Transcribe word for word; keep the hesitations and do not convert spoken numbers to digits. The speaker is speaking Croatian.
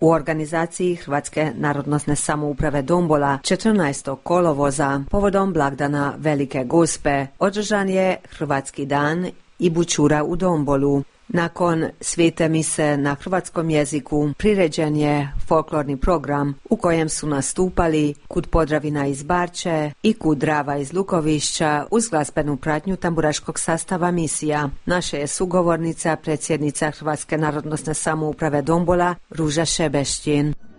U organizaciji Hrvatske narodnosne samouprave Dombola četrnaestog kolovoza povodom blagdana Velike Gospe održan je Hrvatski dan i bućura u Dombolu. Nakon svete mise na hrvatskom jeziku priređen je folklorni program u kojem su nastupali Kud Podravina iz Barče i Kud Drava iz Lukovišća uz glazbenu pratnju tamburaškog sastava misija. Naša je sugovornica, predsjednica Hrvatske narodnosne samouprave Dombola, Ruža Šebešćin.